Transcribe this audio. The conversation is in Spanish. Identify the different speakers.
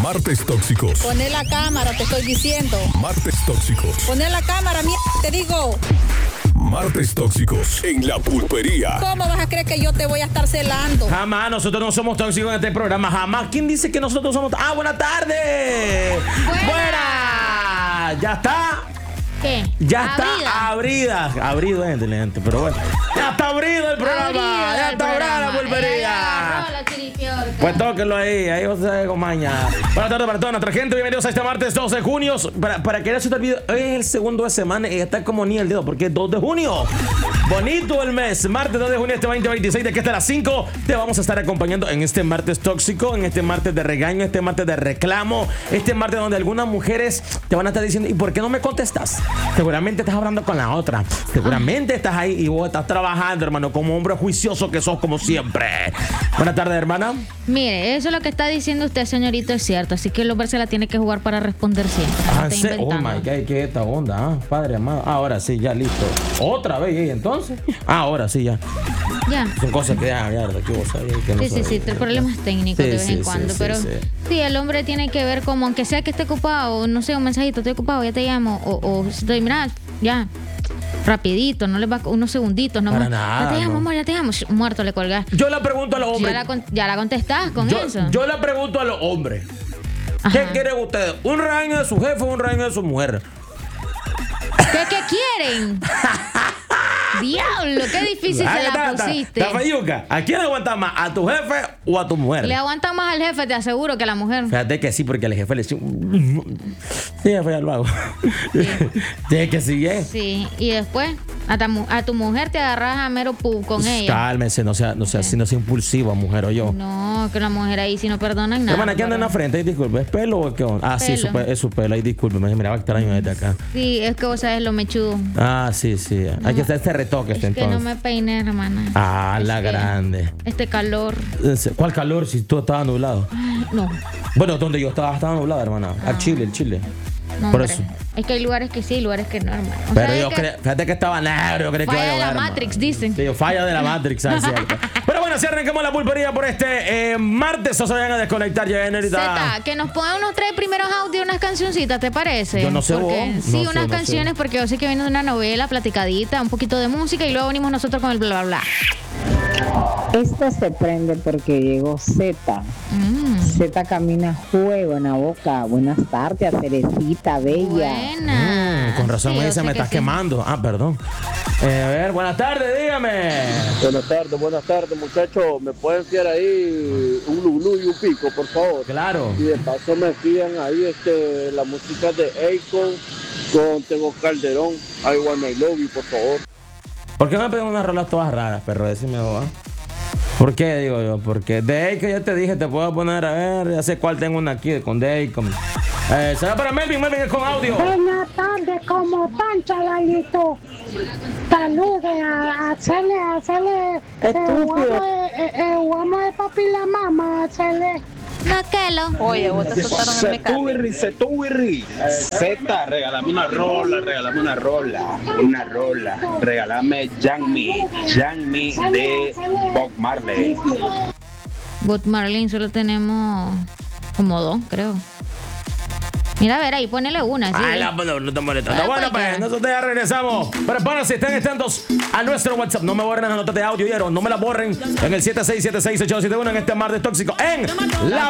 Speaker 1: Martes tóxicos.
Speaker 2: Poné la cámara, te estoy diciendo.
Speaker 1: Martes tóxicos.
Speaker 2: Poné la cámara, te digo.
Speaker 1: Martes tóxicos en la pulpería.
Speaker 2: ¿Cómo vas a creer que yo te voy a estar celando?
Speaker 3: Jamás, nosotros no somos tóxicos en este programa, jamás. ¿Quién dice que nosotros somos? ¡Ah, buena tarde! ¡Buena! ¿Ya está?
Speaker 4: ¿Qué?
Speaker 3: Ya está abrida. Abrido, gente, pero bueno. Ya está abrido el programa. Ya está abrida la pulpería. Pues tóquenlo ahí José Gomaña. Buenas tardes para toda nuestra gente. Bienvenidos a este martes 12 de junio. Para que no se te olvide, hoy es el segundo de semana y está como ni el dedo porque es 2 de junio. Bonito el mes. Martes 2 de junio este 2026. De aquí hasta las 5 te vamos a estar acompañando en este martes tóxico, en este martes de regaño, este martes de reclamo, este martes donde algunas mujeres te van a estar diciendo: ¿y por qué no me contestas? Seguramente estás hablando con la otra. Seguramente estás ahí y vos estás trabajando, hermano, como hombre juicioso que sos, como siempre. Buenas tardes, hermana.
Speaker 4: Mire, eso es lo que está diciendo usted, señorito, es cierto. Así que el hombre se la tiene que jugar para responder siempre.
Speaker 3: Oh my God, ¿qué es esta onda? Padre amado. Ahora sí, ya listo. Otra vez, ¿y entonces? Ahora sí, ya.
Speaker 4: Ya.
Speaker 3: Son cosas que mierda, que vos sabés que no
Speaker 4: sí, problemas técnicos de vez en cuando. Pero sí, el hombre tiene que ver como, aunque sea que esté ocupado, no sé, un mensajito, estoy ocupado, ya te llamo. O estoy, mira, ya. Rapidito, no le va unos segunditos, no.
Speaker 3: Para nada.
Speaker 4: Ya te llamo, amor, ya te llamo. Muerto le colgas.
Speaker 3: Yo le pregunto a los hombres.
Speaker 4: Ya la contestás con eso.
Speaker 3: Yo le pregunto a los hombres.
Speaker 4: Ajá.
Speaker 3: ¿Qué quieren ustedes? ¿Un regaño de su jefe o un regaño de su mujer?
Speaker 4: ¿Qué quieren? Diablo, qué difícil se la pusiste.
Speaker 3: Tafayuca, ¿a quién le aguanta más? ¿A tu jefe o a tu mujer?
Speaker 4: Le aguantan más al jefe, te aseguro, que a la mujer.
Speaker 3: Fíjate que sí, porque al jefe le dice: sí, jefe, ya lo hago. Sí. Tienes que seguir.
Speaker 4: Sí, y después a tu mujer te agarras a mero con ella.
Speaker 3: Cálmese, no sea impulsiva, mujer, o yo.
Speaker 4: No, que la mujer ahí sí no perdonan nada.
Speaker 3: Hermana, ¿qué anda en la frente? Ay, disculpe, ¿es pelo o qué onda? Ah,
Speaker 4: pelo.
Speaker 3: Sí, es su pelo. Ahí, disculpe, me miraba extraño desde acá.
Speaker 4: Sí, es que vos sabes lo mechudo.
Speaker 3: Ah, sí.
Speaker 4: No,
Speaker 3: hay que hacer este retoque,
Speaker 4: es
Speaker 3: entonces.
Speaker 4: que no me peiné, hermana.
Speaker 3: Ah, la grande.
Speaker 4: Este calor.
Speaker 3: ¿Cuál calor si tú estabas nublado?
Speaker 4: No.
Speaker 3: Bueno, donde yo estaba nublado, hermana. Al Chile, el Chile.
Speaker 4: No,
Speaker 3: por
Speaker 4: hombre.
Speaker 3: eso.
Speaker 4: Es que hay lugares que sí, lugares que no, hermano.
Speaker 3: Pero yo fíjate que estaba negro, yo creí que iba a
Speaker 4: Falla de
Speaker 3: llover,
Speaker 4: la Matrix, dicen.
Speaker 3: Sí, falla de la Matrix, es cierto. Pero bueno, si arrancamos la pulpería por este martes, o se vayan a desconectar ya en ahorita.
Speaker 4: Zeta, que nos pongan unos 3 primeros audios, unas cancioncitas, ¿te parece?
Speaker 3: Yo no sé
Speaker 4: porque,
Speaker 3: vos.
Speaker 4: Sí,
Speaker 3: no
Speaker 4: unas
Speaker 3: sé,
Speaker 4: canciones, porque yo sé que viene de una novela platicadita, un poquito de música y luego venimos nosotros con el bla, bla, bla.
Speaker 5: Esto se prende porque llegó Zeta. Zeta camina juego en la boca. Buenas tardes, Cerecita bella.
Speaker 4: Buena.
Speaker 3: Con razón me estás quemando. Ah, perdón. A ver, buenas tardes, dígame.
Speaker 6: Buenas tardes, muchachos. ¿Me pueden enviar ahí un lulú y un pico, por favor?
Speaker 3: Claro.
Speaker 6: Y de paso me envían ahí la música de Akon con Tego Calderón. I Wanna Love You, por favor.
Speaker 3: ¿Por qué me piden unas rolas todas raras, perro? Decime vos. ¿Por qué, digo yo? Porque de Akon ya te dije, te puedo poner, a ver, ya sé cuál tengo una aquí con de Akon. Será para Melvin es con audio.
Speaker 7: Buenas tardes, ¿cómo están, chavalito? Salude a hacerle guamo de papi y la mamá, hacerle.
Speaker 4: Naquelo.
Speaker 8: Oye, vos te asustaron en mecánico.
Speaker 9: Setubirri. Zeta, regálame una rola. Regálame Young Me de Bob Marley.
Speaker 4: Bob Marley solo tenemos como 2, creo. Mira, a ver, ahí ponele una, ¿sí?
Speaker 3: No te molestas. Bueno, pues nosotros ya regresamos. Prepárense, estén atentos a nuestro WhatsApp. No me borren las notas de audio, ¿oyeron? No me las borren en el 76768271 en este martes tóxico en la